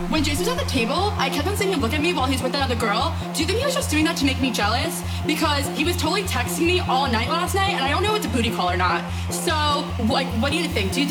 When Jason was at the table, I kept on seeing him look at me while he's with that other girl. Do you think he was just doing that to make me jealous? Because he was totally texting me all night last night, and I don't know if it's a booty call or not. So, like, what do you think? Do you